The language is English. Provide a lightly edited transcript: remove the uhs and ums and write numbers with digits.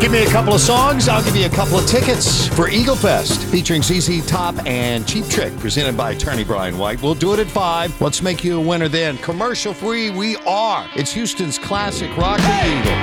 Give me a couple of songs, I'll give you a couple of tickets for Eagle Fest featuring ZZ Top and Cheap Trick, presented by attorney Brian White. We'll do it at 5. Let's make you a winner then. Commercial free, we are. It's Houston's classic Rock the Eagle.